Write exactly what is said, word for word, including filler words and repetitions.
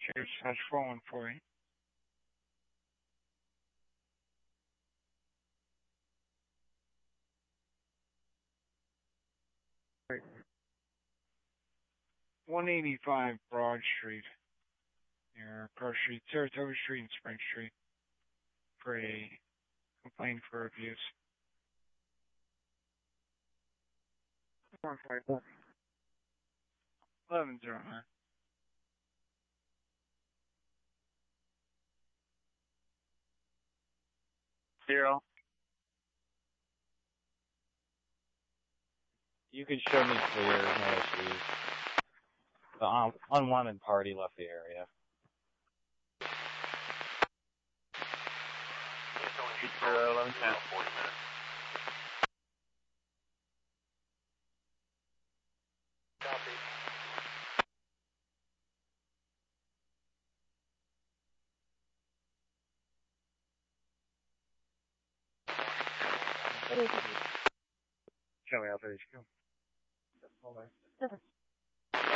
Cheers. How's rolling for you? one eighty-five Broad Street, near Cross Street, Saratoga Street, and Spring Street, for a complaint for abuse. eleven zero nine. Zero. You can show me clear, no issues. The um, unwanted party left the area. Zero, eleven, ten. Charlie Alpha H Q. Perfect.